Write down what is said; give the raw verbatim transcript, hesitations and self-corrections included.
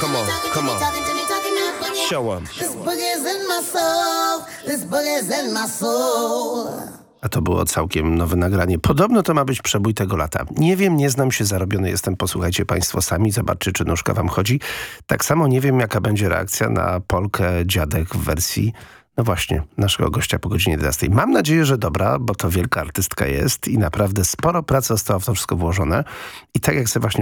come on, come on. Show 'em. This boogie's in my soul. This boogie's in my soul. A to było całkiem nowe nagranie. Podobno to ma być przebój tego lata. Nie wiem, nie znam się, zarobiony jestem. Posłuchajcie państwo sami, zobaczcie, czy nóżka wam chodzi. Tak samo nie wiem, jaka będzie reakcja na Polkę Dziadek w wersji, no właśnie, naszego gościa po godzinie jedenastej. Mam nadzieję, że dobra, bo to wielka artystka jest i naprawdę sporo pracy zostało w to wszystko włożone. I tak jak sobie właśnie